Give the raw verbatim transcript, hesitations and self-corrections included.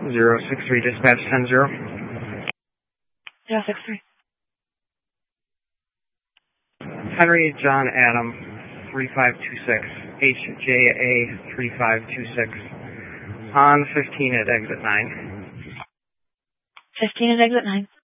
zero six three, dispatch ten zero. zero six three. Henry John Adam, three five two six, H J A three five two six, on fifteen at exit nine. fifteen at exit nine.